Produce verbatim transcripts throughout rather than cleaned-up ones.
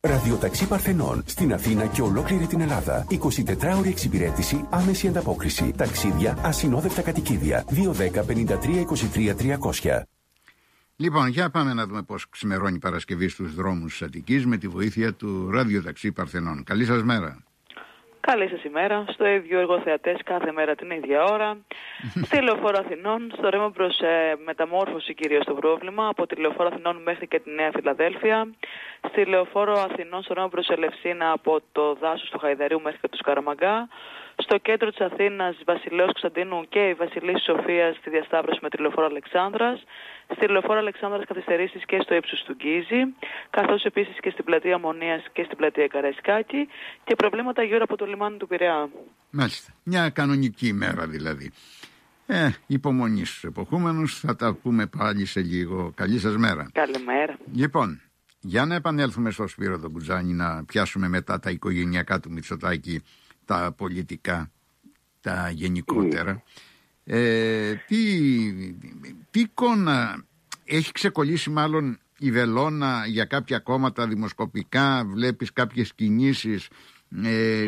Ραδιοταξί Παρθενών στην Αθήνα και ολόκληρη την Ελλάδα. εικοσιτετράωρη εξυπηρέτηση, άμεση ανταπόκριση. Ταξίδια, ασυνόδευτα κατοικίδια. δύο δέκα πενήντα τρία είκοσι τρία τριακόσια. Λοιπόν, για πάμε να δούμε πώς ξημερώνει η Παρασκευή στους δρόμους της Αττικής με τη βοήθεια του Ραδιοταξί Παρθενών. Καλή σας μέρα. Καλή σας ημέρα. Στο ίδιο εργοθεατές κάθε μέρα την ίδια ώρα. Στη Λεωφόρο Αθηνών, στο ρεύμα προς ε, μεταμόρφωση κυρίως το πρόβλημα, από τη Λεωφόρο Αθηνών μέχρι και τη Νέα Φιλαδέλφια. Στη Λεωφόρο Αθηνών, στο ρεύμα προς Ελευσίνα, από το δάσος του Χαϊδαρίου μέχρι και του Σκαραμαγκά. Στο κέντρο της Αθήνας, Βασιλέως Κωνσταντίνου και η Βασιλής Σοφίας στη διασταύρωση με τη Λεωφόρο Αλεξάνδρας. Στη Λεωφόρο Αλεξάνδρας καθυστερήσεις και στο ύψος του Γκίζη, καθώς επίσης και στην πλατεία Μονίας και στην πλατεία Καραϊσκάκη και προβλήματα γύρω από το λιμάνι του Πειραιά. Μάλιστα. Μια κανονική ημέρα δηλαδή. Ε, υπομονή στους εποχούμενους, θα τα πούμε πάλι σε λίγο. Καλή σας μέρα. Καλημέρα. Λοιπόν, για να επανέλθουμε στο Σπύρο τον Κουτζάνη, να πιάσουμε μετά τα οικογενειακά του Μητσοτάκη, τα πολιτικά, τα γενικότερα. Ε, τι, τι εικόνα έχει ξεκολλήσει μάλλον η βελόνα για κάποια κόμματα δημοσκοπικά, βλέπεις κάποιες κινήσεις, ε,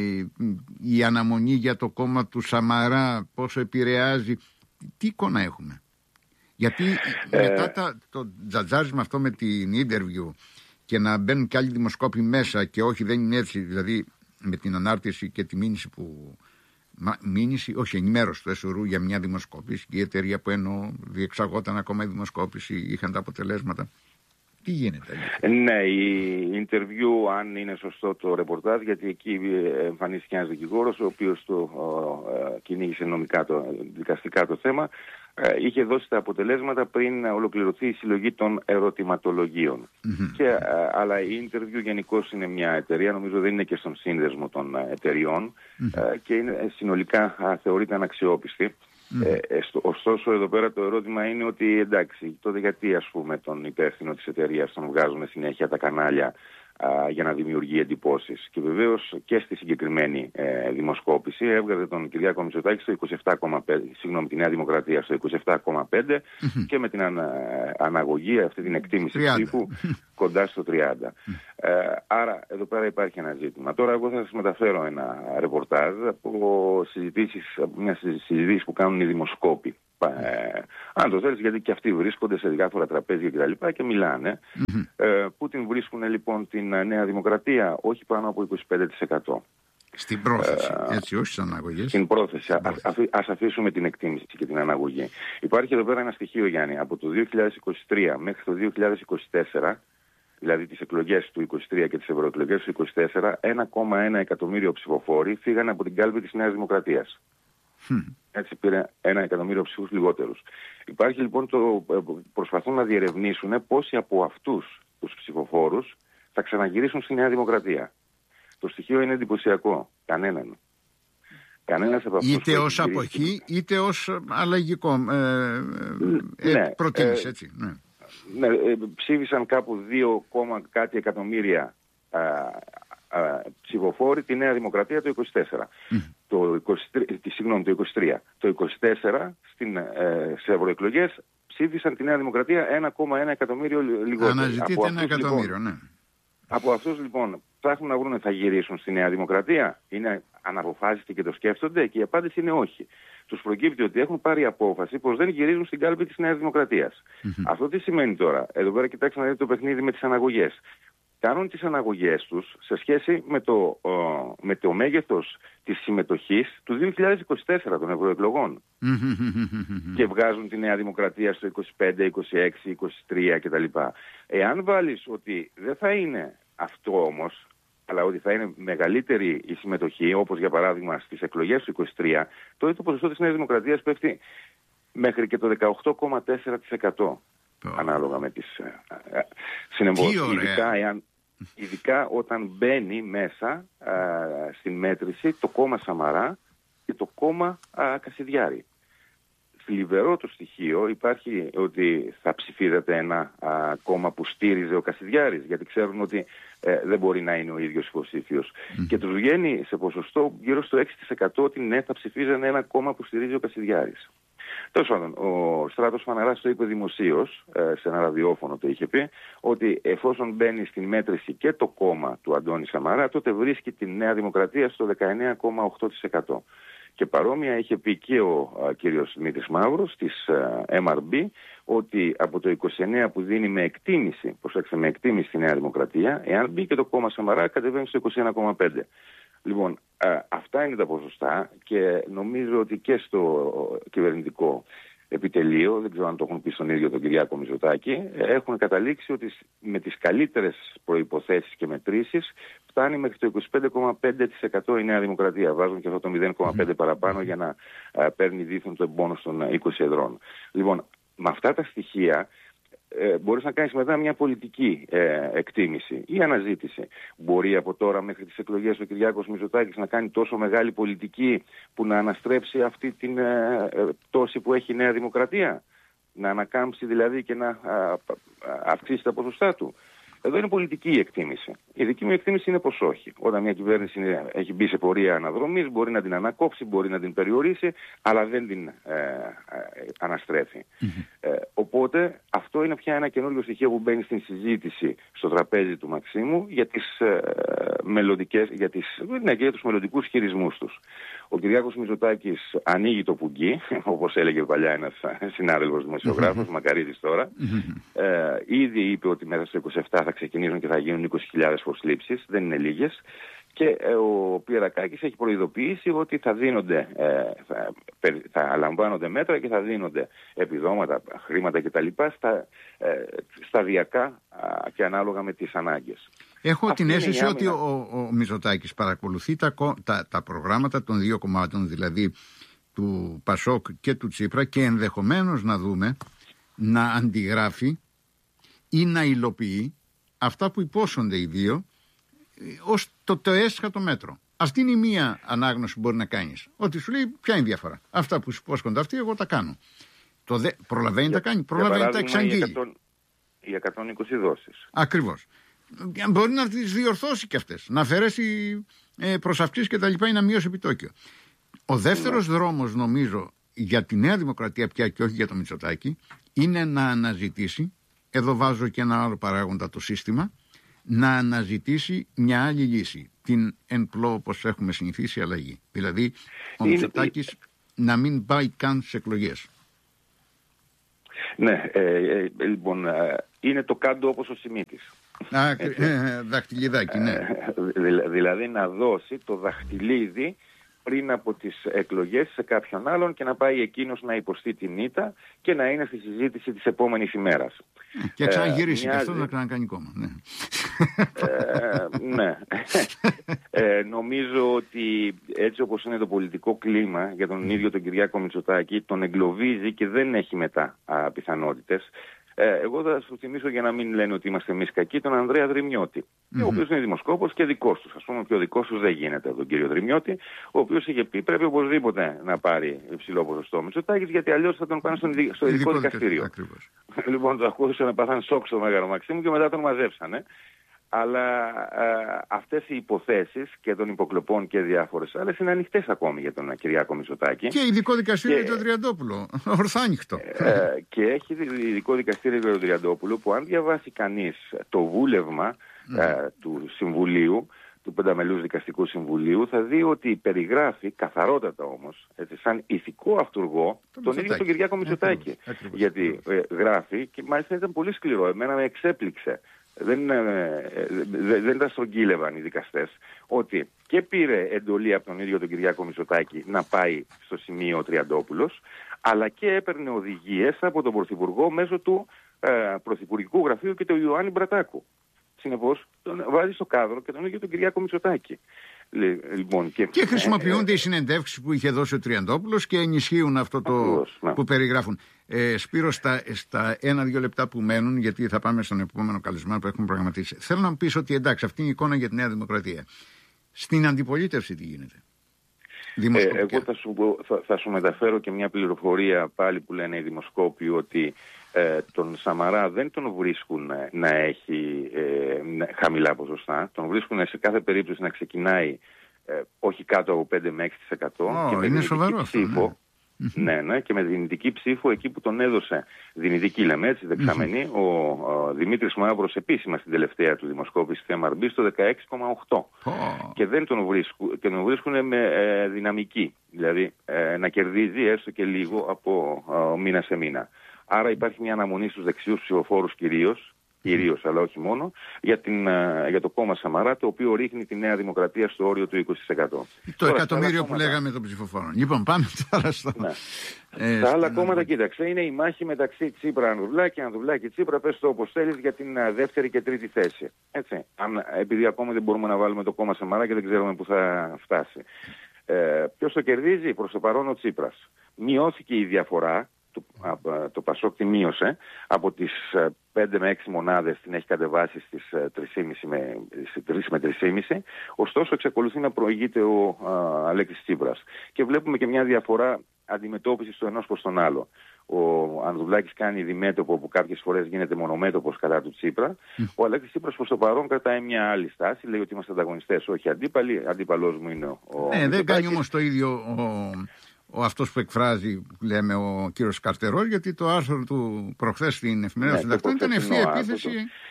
η αναμονή για το κόμμα του Σαμαρά πόσο επηρεάζει, τι εικόνα έχουμε? Γιατί ε... μετά τα, το τζατζάρισμα αυτό με την interview και να μπαίνουν και άλλοι δημοσκόποι μέσα και όχι δεν είναι έτσι, δηλαδή με την ανάρτηση και τη μήνυση που Μα, μήνυση, όχι ενημέρωση του ΕΣΟΡΟΥ για μια δημοσκόπηση και η εταιρεία που ενώ διεξαγόταν ακόμα η δημοσκόπηση είχαν τα αποτελέσματα. Τι γίνεται? Ναι, η interview, αν είναι σωστό το ρεπορτάζ, γιατί εκεί εμφανίστηκε ένας δικηγόρος ο οποίος το ε, κυνήγησε νομικά, το, δικαστικά το θέμα, ε, είχε δώσει τα αποτελέσματα πριν ολοκληρωθεί η συλλογή των ερωτηματολογίων. Mm-hmm. Και, ε, αλλά η interview γενικώς είναι μια εταιρεία, νομίζω δεν είναι και στον σύνδεσμο των εταιριών, mm-hmm. ε, και είναι, συνολικά α, θεωρείται αναξιόπιστη. Mm. Ε, ωστόσο εδώ πέρα το ερώτημα είναι ότι εντάξει, τότε γιατί ας πούμε τον υπεύθυνο της εταιρείας τον βγάζουμε συνέχεια τα κανάλια α, για να δημιουργεί εντυπώσεις? Και βεβαίως και στη συγκεκριμένη ε, δημοσκόπηση έβγαζε τον Κυριάκο Μητσοτάκη στο είκοσι επτά κόμμα πέντε, συγγνώμη, τη Νέα Δημοκρατία στο είκοσι επτά κόμμα πέντε mm-hmm. και με την ανα, αναγωγή, αυτή την εκτίμηση ψήφου κοντά στο τριάντα. Ε, άρα εδώ πέρα υπάρχει ένα ζήτημα. Τώρα εγώ θα σας μεταφέρω ένα ρεπορτάζ από συζητήσεις, από μια συζήτηση που κάνουν οι δημοσκόποι. Ε, αν το θέλεις, γιατί και αυτοί βρίσκονται σε διάφορα τραπέζια και τα λοιπά και μιλάνε. Mm-hmm. Ε, πού την βρίσκουν λοιπόν την Νέα Δημοκρατία? Όχι πάνω από είκοσι πέντε τοις εκατό. Στην πρόθεση, ε, έτσι, όχι στις αναγωγές. Στην πρόθεση. Ας, ας αφήσουμε την εκτίμηση και την αναγωγή. Υπάρχει εδώ πέρα ένα στοιχείο, Γιάννη, από το δύο χιλιάδες είκοσι τρία μέχρι το δύο χιλιάδες είκοσι τέσσερα, δηλαδή τις εκλογές του είκοσι τρία και τις ευρωεκλογές του είκοσι τέσσερα, ένα κόμμα ένα εκατομμύριο ψηφοφόροι φύγανε από την κάλπη της Νέας Δημοκρατίας. Hmm. Έτσι πήρε ένα εκατομμύριο ψήφους λιγότερους. Υπάρχει λοιπόν το. Προσπαθούν να διερευνήσουν πόσοι από αυτούς τους ψηφοφόρους θα ξαναγυρίσουν στη Νέα Δημοκρατία. Το στοιχείο είναι εντυπωσιακό. Κανέναν. Κανένας από αυτούς. Είτε ως αποχή, είτε ως αλλαγικό. Ε, ε, ναι, προτίμηση, ε, έτσι. Ναι. Ναι, ε, ψήφισαν κάπου δύο κόμμα κάτι εκατομμύρια α, α, ψηφοφόροι τη Νέα Δημοκρατία το είκοσι τέσσερα. Mm. Το, είκοσι τρία, συγγνώμη, το είκοσι τρία. Το είκοσι τέσσερα στην, ε, σε ευρωεκλογές ψήφισαν τη Νέα Δημοκρατία ένα κόμμα ένα εκατομμύριο λιγότερο. Αναζητείται ένα εκατομμύριο, λοιπόν, ναι. Από αυτούς λοιπόν ψάχνουν να βρουν θα γυρίσουν στη Νέα Δημοκρατία? Είναι αναποφάσιστοι και το σκέφτονται? Και η απάντηση είναι όχι. Τους προκύπτει ότι έχουν πάρει απόφαση πως δεν γυρίζουν στην κάλπη της Νέας Δημοκρατίας. Mm-hmm. Αυτό τι σημαίνει τώρα? Εδώ πέρα κοιτάξτε να δείτε το παιχνίδι με τις αναγωγές. Κάνουν τις αναγωγές τους σε σχέση με το, ο, με το μέγεθος της συμμετοχής του δύο χιλιάδες είκοσι τέσσερα των ευρωεκλογών. Mm-hmm. Και βγάζουν τη Νέα Δημοκρατία στο είκοσι πέντε, είκοσι έξι, είκοσι τρία κτλ. Εάν βάλεις ότι δεν θα είναι αυτό όμως, αλλά ότι θα είναι μεγαλύτερη η συμμετοχή, όπως για παράδειγμα στις εκλογές του είκοσι τρία, τότε το ποσοστό της Νέας Δημοκρατίας πέφτει μέχρι και το δεκαοκτώ κόμμα τέσσερα τοις εκατό oh. ανάλογα με τις ε, ε, συνεμπόσεις. Ειδικά, εάν, ειδικά όταν μπαίνει μέσα ε, στην μέτρηση το κόμμα Σαμαρά και το κόμμα ε, Κασιδιάρη. Θλιβερό το στοιχείο υπάρχει ότι θα ψηφίζεται ένα α, κόμμα που στήριζε ο Κασιδιάρης, γιατί ξέρουν ότι ε, δεν μπορεί να είναι ο ίδιος υποψήφιος. Mm. Και τους βγαίνει σε ποσοστό γύρω στο έξι τοις εκατό ότι ναι, θα ψηφίζανε ένα κόμμα που στηρίζει ο Κασιδιάρης. Τέλος πάντων, ο Στράτος Φαναράς το είπε δημοσίως, σε ένα ραδιόφωνο το είχε πει, ότι εφόσον μπαίνει στην μέτρηση και το κόμμα του Αντώνη Σαμαρά, τότε βρίσκει τη Νέα Δημοκρατία στο δεκαεννέα κόμμα οκτώ τοις εκατό. Και παρόμοια είχε πει και ο α, κύριος Δημήτρης Μαύρος της α, εμ αρ μπι, ότι από το είκοσι εννέα που δίνει με εκτίμηση, προσέξτε, με εκτίμηση στη Νέα Δημοκρατία, εάν μπει και το κόμμα Σαμαρά κατεβαίνει στο είκοσι ένα κόμμα πέντε. Λοιπόν, α, αυτά είναι τα ποσοστά και νομίζω ότι και στο κυβερνητικό επιτελείο, δεν ξέρω αν το έχουν πει στον ίδιο τον Κυριάκο Μητσοτάκη, έχουν καταλήξει ότι με τις καλύτερες προϋποθέσεις και μετρήσεις φτάνει μέχρι το είκοσι πέντε κόμμα πέντε τοις εκατό η Νέα Δημοκρατία. Βάζουν και αυτό το μηδέν κόμμα πέντε παραπάνω για να α, παίρνει δίθεν το εμπόνος των είκοσι εδρών. Λοιπόν, με αυτά τα στοιχεία ε, μπορείς να κάνεις μετά μια πολιτική ε, εκτίμηση ή αναζήτηση. Μπορεί από τώρα μέχρι τις εκλογές ο Κυριάκος Μητσοτάκης να κάνει τόσο μεγάλη πολιτική που να αναστρέψει αυτή την ε, ε, πτώση που έχει η Νέα Δημοκρατία, να ανακάμψει δηλαδή και να α, α, αυξήσει τα ποσοστά του. Εδώ είναι πολιτική η εκτίμηση. Η δική μου εκτίμηση είναι πως όχι. Όταν μια κυβέρνηση είναι, έχει μπει σε πορεία αναδρομής, μπορεί να την ανακόψει, μπορεί να την περιορίσει, αλλά δεν την ε, ε, αναστρέφει. Mm-hmm. Ε, οπότε αυτό είναι πια ένα καινούριο στοιχείο που μπαίνει στην συζήτηση στο τραπέζι του Μαξίμου για, τις, ε, μελλοντικές, για, τις, ναι, και για τους μελλοντικούς χειρισμούς τους. Ο Κυριάκος Μητσοτάκης ανοίγει το πουγγί, όπως έλεγε παλιά ένας συνάδελφος δημοσιογράφος, mm-hmm. Μακαρίτης τώρα. Mm-hmm. Ε, ήδη είπε ότι μέσα στο είκοσι επτά θα ξεκινήσουν και θα γίνουν είκοσι χιλιάδες προσλήψεις, δεν είναι λίγες. Και ε, ο Πιερακάκης έχει προειδοποιήσει ότι θα δίνονται, ε, θα, θα λαμβάνονται μέτρα και θα δίνονται επιδόματα, χρήματα κτλ. Στα, ε, σταδιακά α, και ανάλογα με τις ανάγκες. Έχω Αυτή την αίσθηση άμυνα... ότι ο, ο Μητσοτάκης παρακολουθεί τα, τα, τα προγράμματα των δύο κομμάτων, δηλαδή του Πασόκ και του Τσίπρα, και ενδεχομένως να δούμε να αντιγράφει ή να υλοποιεί αυτά που υπόσχονται οι δύο ως το, το έσχατο μέτρο. Αυτή είναι η μία ανάγνωση που μπορεί να κάνεις. Ότι σου λέει ποια είναι η διαφορά. Αυτά που σου υπόσχονται αυτοί, εγώ τα κάνω. Το δε, προλαβαίνει για, τα κάνει, προλαβαίνει τα εξαγγείλει. Οι εκατόν είκοσι δόσεις. Ακριβώς. Μπορεί να τις διορθώσει και αυτές, να αφαιρέσει ε, προσαυξήσεις και τα λοιπά ή να μειώσει επιτόκιο. Ο δεύτερος ναι. δρόμος, νομίζω, για τη Νέα Δημοκρατία πια και όχι για το Μητσοτάκη, είναι να αναζητήσει, εδώ βάζω και ένα άλλο παράγοντα, το σύστημα, να αναζητήσει μια άλλη λύση. Την εν πλώ, όπως έχουμε συνηθίσει, αλλαγή. Δηλαδή, ο είναι... Μητσοτάκης να μην πάει καν στις εκλογές. Ναι, ε, ε, λοιπόν, ε, είναι το κάτω όπως ο Σιμίτης. Α, ε, δαχτυλιδάκι, ναι. Ε, δηλαδή να δώσει το δαχτυλίδι πριν από τις εκλογές σε κάποιον άλλον και να πάει εκείνος να υποστεί την ήττα και να είναι στη συζήτηση της επόμενης ημέρας. Και ξαναγυρίσει ε, και αυτό να ξανακάνει κόμμα. Ναι, ε, ναι. ε, νομίζω ότι έτσι όπως είναι το πολιτικό κλίμα για τον ίδιο τον Κυριάκο Μητσοτάκη, τον εγκλωβίζει και δεν έχει μετά α, πιθανότητες. Ε, εγώ θα σου θυμίσω, για να μην λένε ότι είμαστε εμείς κακοί, τον Ανδρέα Δρυμιώτη, mm-hmm. ο οποίος είναι δημοσκόπος και δικός τους. Ας πούμε, και ο δικός τους δεν γίνεται από τον κύριο Δρυμιώτη, ο οποίος είχε πει πρέπει οπωσδήποτε να πάρει υψηλό ποσοστό Μητσοτάκης, γιατί αλλιώς θα τον πάνε στο, στο ειδικό δικαστήριο. Λοιπόν, το ακούσανε, πάθαν σοκ στο Μέγαρο Μαξίμου και μετά τον μαζέψανε. Αλλά ε, αυτές οι υποθέσεις και των υποκλοπών και διάφορες άλλες είναι ανοιχτές ακόμη για τον Κυριάκο Μητσοτάκη. Και ειδικό δικαστήριο για τον Τριαντόπουλο, ορθάνυχτο. Ε, και έχει ειδικό δικαστήριο για τον Τριαντόπουλο που, αν διαβάσει κανείς το βούλευμα mm. ε, του Συμβουλίου, του Πενταμελούς Δικαστικού Συμβουλίου, θα δει ότι περιγράφει καθαρότατα όμως, έτσι, σαν ηθικό αυτουργό, τον Μητσοτάκη. ίδιο τον Κυριάκο Μητσοτάκη. Ακριβώς, γιατί ακριβώς. Ε, γράφει, και μάλιστα ήταν πολύ σκληρό, εμένα με εξέπληξε. Δεν, ε, δεν, δεν τα στρογγύλευαν οι δικαστές, ότι και πήρε εντολή από τον ίδιο τον Κυριάκο Μητσοτάκη να πάει στο σημείο ο Τριαντόπουλος, αλλά και έπαιρνε οδηγίες από τον Πρωθυπουργό μέσω του ε, Πρωθυπουργικού Γραφείου και του Ιωάννη Μπρατάκου. Συνεπώς τον βάζει στο κάδρο και τον ίδιο τον Κυριάκο Μητσοτάκη. Λοιπόν, και, και χρησιμοποιούνται ε, οι συνεντεύξεις που είχε δώσει ο Τριαντόπουλος και ενισχύουν αυτό το ακριβώς, ναι. που περιγράφουν. Ε, Σπύρο, στα, στα ένα-δύο λεπτά που μένουν, γιατί θα πάμε στον επόμενο καλεσμένο που έχουμε προγραμματίσει, θέλω να μου πεις ότι εντάξει, αυτή είναι η εικόνα για τη Νέα Δημοκρατία. Στην αντιπολίτευση τι γίνεται? Ε, εγώ θα σου, θα, θα σου μεταφέρω και μια πληροφορία πάλι που λένε οι δημοσκόποι, ότι ε, τον Σαμαρά δεν τον βρίσκουν να έχει ε, χαμηλά ποσοστά. Τον βρίσκουν σε κάθε περίπτωση να ξεκινάει ε, όχι κάτω από πέντε με έξι τοις εκατό. Oh, είναι σοβαρό αυτό, ναι. Ναι, ναι, και με δυνητική ψήφο εκεί που τον έδωσε, δυνητική λέμε έτσι, δεξαμενή, ο, ο Δημήτρης Μαύρος επίσημα στην τελευταία του δημοσκόπηση θέμα αρ μπι στο δεκαέξι κόμμα οκτώ. Oh. Και δεν τον βρίσκουν, και τον βρίσκουν με ε, δυναμική, δηλαδή ε, να κερδίζει έστω και λίγο από ε, μήνα σε μήνα. Άρα υπάρχει μια αναμονή στους δεξιούς ψηφοφόρους κυρίως, κυρίως, αλλά όχι μόνο, για, την, για το κόμμα Σαμαρά, το οποίο ρίχνει τη Νέα Δημοκρατία στο όριο του είκοσι τοις εκατό. Το τώρα, εκατομμύριο που κόμματα... λέγαμε των ψηφοφόρων. Λοιπόν, πάμε τώρα στο... Ναι. Ε, τα άλλα στην... κόμματα, κοίταξε, είναι η μάχη μεταξύ Τσίπρα-Ανδρουλάκη, Ανδρουλάκη-Τσίπρα, πες το όπως θέλεις, για την δεύτερη και τρίτη θέση. Έτσι. Αν, επειδή ακόμα δεν μπορούμε να βάλουμε το κόμμα Σαμαρά και δεν ξέρουμε πού θα φτάσει. Ε, ποιος το κερδίζει? Προς το παρόν ο Τσίπρας. Μειώθηκε η διαφορά. Το, το Πασόκ τη μείωσε από τις πέντε με έξι μονάδες, την έχει κατεβάσει στις τρεις με τρεις κόμμα πέντε, ωστόσο εξακολουθεί να προηγείται ο α, Αλέξης Τσίπρας και βλέπουμε και μια διαφορά αντιμετώπισης του ενός προς τον άλλο. Ο Ανδρουλάκης κάνει διμέτωπο που κάποιες φορές γίνεται μονομέτωπος κατά του Τσίπρα. Mm. Ο Αλέξης Τσίπρας προς το παρόν κρατάει μια άλλη στάση, λέει ότι είμαστε ανταγωνιστές, όχι αντίπαλοι, αντίπαλός μου είναι ο... Ναι, δεν κάνει όμως το ίδιο ο... ο αυτός που εκφράζει, λέμε, ο κύριος Καρτερός, γιατί το άρθρο του προχθές στην Εφημερίδα ναι, Συντακτών ήταν ευθεία επίθεση.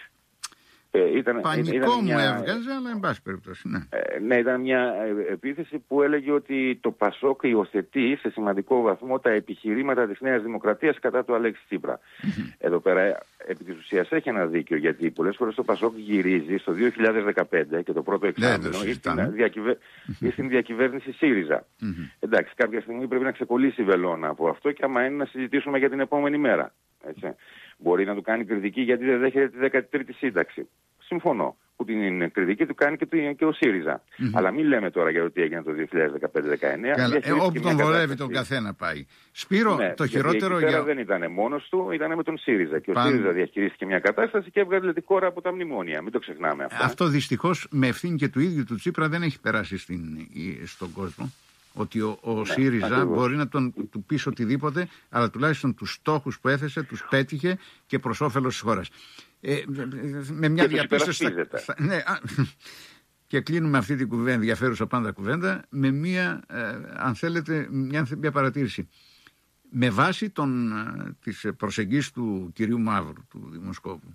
Ε, ήταν, Πανικό ήταν μου μια... έβγαζε, αλλά εν πάση περιπτώσει. Ναι. Ε, ναι, ήταν μια επίθεση που έλεγε ότι το Πασόκ υιοθετεί σε σημαντικό βαθμό τα επιχειρήματα της Νέας Δημοκρατίας κατά του Αλέξη Τσίπρα. Mm-hmm. Εδώ πέρα, επί της ουσίας, έχει ένα δίκιο, γιατί πολλές φορές το Πασόκ γυρίζει στο δύο χιλιάδες δεκαπέντε και το πρώτο εξάμηνο ή στην, διακυβε... mm-hmm. στην διακυβέρνηση ΣΥΡΙΖΑ. Mm-hmm. Εντάξει, κάποια στιγμή πρέπει να ξεκολλήσει η βελόνα από αυτό και άμα είναι να συζητήσουμε για την επόμενη μέρα. Έτσι. Μπορεί να του κάνει κριτική γιατί δεν δέχεται τη δέκατη τρίτη σύνταξη. Συμφωνώ. Που την κριτική του κάνει και, το, και ο ΣΥΡΙΖΑ. Mm-hmm. Αλλά μην λέμε τώρα για το τι έγινε το δύο χιλιάδες δεκαπέντε δεκαεννέα. Ε, όπου τον βολεύει τον καθένα πάει. Σπύρο, ναι, το χειρότερο για. για... δεν ήταν μόνος του, ήταν με τον ΣΥΡΙΖΑ. Και Παν... ο ΣΥΡΙΖΑ διαχειρίστηκε μια κατάσταση και έβγαλε τη χώρα από τα μνημόνια. Μην το ξεχνάμε αυτό. Αυτό δυστυχώς με ευθύνη και του ίδιου του Τσίπρα δεν έχει περάσει στην, στον κόσμο. Ότι ο, ο ναι, ΣΥΡΙΖΑ ακριβώς. Μπορεί να τον, του πεις οτιδήποτε, αλλά τουλάχιστον τους στόχους που έθεσε τους πέτυχε και προς όφελος της χώρας. Ε, με μια διαπίστωση. Στα, ναι, α, και κλείνουμε αυτή την κουβέντα, ενδιαφέρουσα πάντα κουβέντα, με μια, ε, αν θέλετε, μια, μια παρατήρηση. Με βάση τον, της προσεγγίσεις του κυρίου Μαύρου, του δημοσκόπου,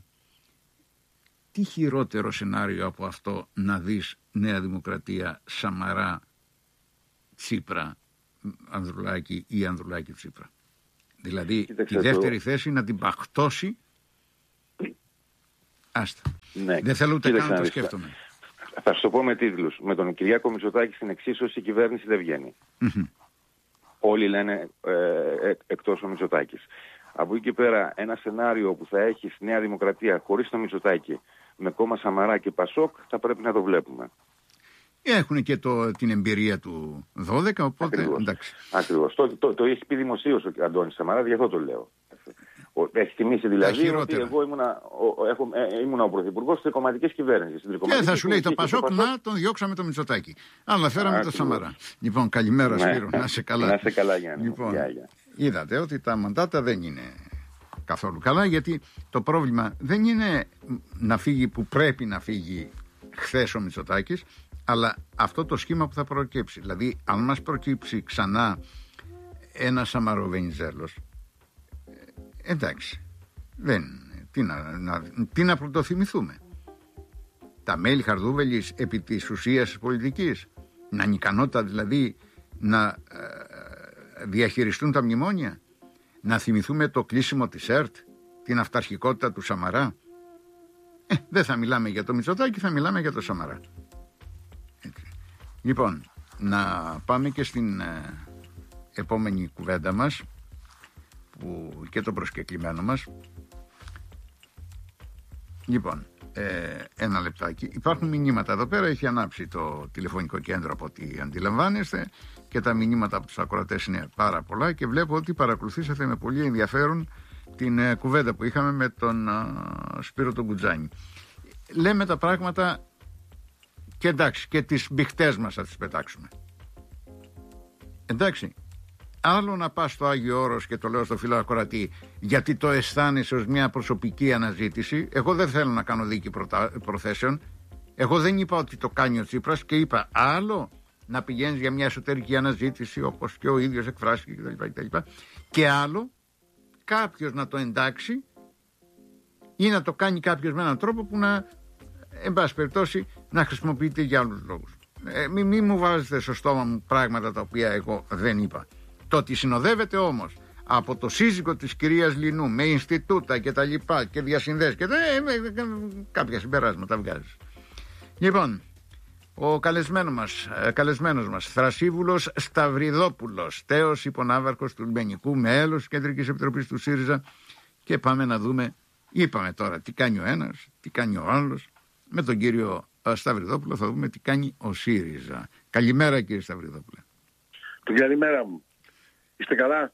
τι χειρότερο σενάριο από αυτό να δεις Νέα Δημοκρατία, Σαμαρά, Τσίπρα, Ανδρουλάκη ή Ανδρουλάκη Τσίπρα? Δηλαδή Κοίταξε τη δεύτερη το... θέση να την παχτώσει. Άστα. Ναι. Δεν θέλω ούτε καν να το σκέφτομαι. Θα σου το πω με τίτλους. Με τον Κυριάκο Μητσοτάκη στην εξίσωση η κυβέρνηση δεν βγαίνει. Mm-hmm. Όλοι λένε ε, ε, εκτός ο Μητσοτάκης. Από εκεί και πέρα ένα σενάριο που θα έχει στη Νέα Δημοκρατία χωρίς το Μητσοτάκη, με κόμμα Σαμαρά και Πασόκ, θα πρέπει να το βλέπουμε. Έχουν και το, την εμπειρία του δώδεκα, οπότε Ακριβώς. εντάξει. Ακριβώς. Το, το, το έχει πει δημοσίως ο Αντώνης Σαμαράς, γι' αυτό το λέω. Έχει θυμίσει δηλαδή ότι εγώ ήμουνα ο, έχω, ε, ήμουνα ο πρωθυπουργός της κομματικής κυβέρνησης. Και θα σου λέει το Πασόκ να τον διώξαμε το Μητσοτάκη. Αλλά φέραμε το Σαμαρά. Λοιπόν, καλημέρα ναι. Σπύρο, να είσαι καλά. Να είσαι καλά, Γιάννη. Λοιπόν, γεια, γεια. Είδατε ότι τα μαντάτα δεν είναι καθόλου καλά, γιατί το πρόβλημα δεν είναι να φύγει που πρέπει να φύγει χθες ο Μητσοτάκης, αλλά αυτό το σχήμα που θα προκύψει. Δηλαδή, αν μας προκύψει ξανά ένα Σαμαροβενιζέλος, ε, εντάξει, δεν, τι να, να, τι να πρωτοθυμηθούμε. Τα μέλη Χαρδούβελης επί της ουσίας της πολιτικής, να ανικανότητα δηλαδή να ε, διαχειριστούν τα μνημόνια, να θυμηθούμε το κλείσιμο της ΕΡΤ, την αυταρχικότητα του Σαμαρά. Ε, δεν θα μιλάμε για το Μητσοτάκη, θα μιλάμε για το Σαμαρά. Έτσι. Λοιπόν, να πάμε και στην ε, επόμενη κουβέντα μας, που, και το προσκεκλημένο μας. Λοιπόν, ε, ένα λεπτάκι. Υπάρχουν μηνύματα εδώ πέρα, έχει ανάψει το τηλεφωνικό κέντρο από ό,τι αντιλαμβάνεστε, και τα μηνύματα από τους ακροατές είναι πάρα πολλά και βλέπω ότι παρακολουθήσατε με πολύ ενδιαφέρον την ε, κουβέντα που είχαμε με τον ε, Σπύρο τον Κουτζάνη. Λέμε τα πράγματα και εντάξει, και τις μπιχτές μας θα τις πετάξουμε. Εντάξει. Άλλο να πας στο Άγιο Όρος, και το λέω στο φίλο ακροατή, γιατί το αισθάνεσαι ως μια προσωπική αναζήτηση. Εγώ δεν θέλω να κάνω δίκη προθέσεων. Εγώ δεν είπα ότι το κάνει ο Τσίπρας, και είπα άλλο να πηγαίνεις για μια εσωτερική αναζήτηση, όπως και ο ίδιος εκφράστηκε κτλ. κτλ. Και άλλο, κάποιος να το εντάξει ή να το κάνει κάποιος με έναν τρόπο που να, εν πάση περιπτώσει, να χρησιμοποιείται για άλλους λόγους. Ε, μη, μη μου βάζετε στο στόμα μου πράγματα τα οποία εγώ δεν είπα. Το ότι συνοδεύεται όμως από το σύζυγο της κυρίας Λινού με Ινστιτούτα και τα λοιπά και διασυνδέσεις και τα, ε, ε, ε, κάποια συμπεράσματα βγάζεις. Λοιπόν, ο καλεσμένος μας, καλεσμένος μας Θρασίβουλος Σταυριδόπουλος, τέος υπονάβαρχος του Λιμπενικού, μέλος της Κεντρικής Επιτροπής του ΣΥΡΙΖΑ, και πάμε να δούμε, είπαμε τώρα τι κάνει ο ένας, τι κάνει ο άλλος. Με τον κύριο Σταυριδόπουλο θα δούμε τι κάνει ο ΣΥΡΙΖΑ. Καλημέρα κύριε Σταυριδόπουλε. Καλημέρα μου. Είστε καλά?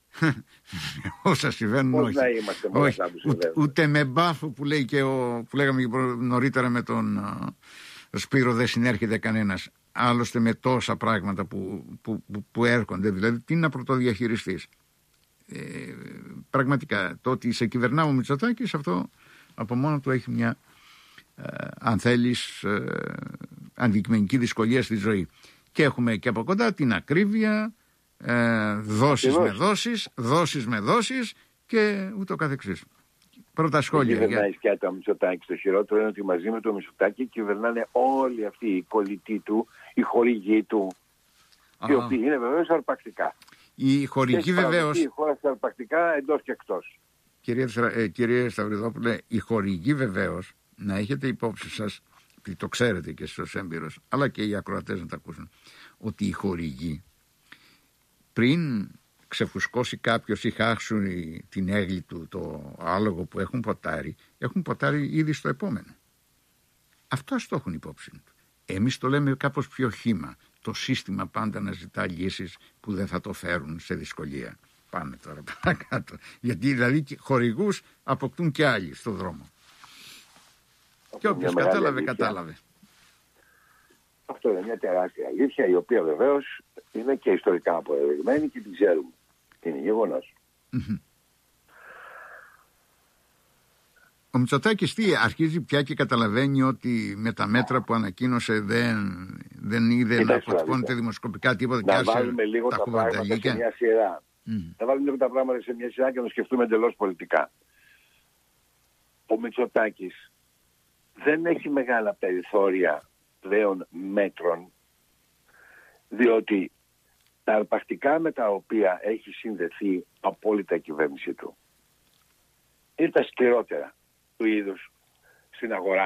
Όσα συμβαίνουν, πώς όχι. να είμαστε όχι. όλα που ούτε, ούτε με μπάφο που, λέει και ο, που λέγαμε και νωρίτερα με τον uh, Σπύρο δεν συνέρχεται κανένας. Άλλωστε με τόσα πράγματα που, που, που, που έρχονται. Δηλαδή τι να πρωτοδιαχειριστείς. Ε, πραγματικά το ότι σε κυβερνά ο Μητσοτάκης, αυτό από μόνο του έχει μια ε, αν θέλεις ε, αντικειμενική δυσκολία στη ζωή. Και έχουμε και από κοντά την ακρίβεια, ε, δόσεις με δόσεις, δόσεις με δόσεις και ούτω καθεξής. Πρώτα σχόλια. Δεν κυβερνάει σκιάτα ο Μητσοτάκης. Το χειρότερο είναι ότι μαζί με το Μητσοτάκη κυβερνάνε όλοι αυτοί οι κολλητοί του, οι χορηγοί του, Α. οι οποίοι είναι βεβαίως αρπακτικά. Η χορηγή βεβαίως. Η χώρα στα αρπακτικά εντός και εκτός. Κύριε, ε, κύριε Σταυριδόπουλε, η χορηγή βεβαίως, να έχετε υπόψη σας, το ξέρετε και εσείς ως έμπειρος, αλλά και οι ακροατές να τα ακούσουν, ότι οι χορηγοί πριν ξεφουσκώσει κάποιος ή χάσουν την έγλη του, το άλογο που έχουν ποτάρει, έχουν ποτάρει ήδη στο επόμενο. Αυτό το έχουν υπόψη του. Εμείς το λέμε κάπως πιο χύμα. Το σύστημα πάντα να ζητά λύσεις που δεν θα το φέρουν σε δυσκολία. Πάμε τώρα παρακάτω. Γιατί δηλαδή χορηγούς αποκτούν και άλλοι στον δρόμο. Αυτό και όποιος κατάλαβε, αλήθεια. κατάλαβε. Αυτό είναι μια τεράστια αλήθεια, η οποία βεβαίως είναι και ιστορικά αποδεδειγμένη και την ξέρουμε. Είναι γεγονός. Mm-hmm. Ο Μητσοτάκης τι, αρχίζει πια και καταλαβαίνει ότι με τα μέτρα που ανακοίνωσε δεν, δεν είδε να αποτυπώνεται δημοσκοπικά τίποτα και άσε να βάλουμε λίγο τα, τα πράγματα σε μια σειρά. Mm. Να βάλουμε λίγο τα πράγματα σε μια σειρά και να το σκεφτούμε εντελώς πολιτικά. Ο Μητσοτάκης δεν έχει μεγάλα περιθώρια πλέον μέτρων, διότι τα αρπακτικά με τα οποία έχει συνδεθεί απόλυτα η κυβέρνηση του είναι τα σκληρότερα του είδους στην αγορά.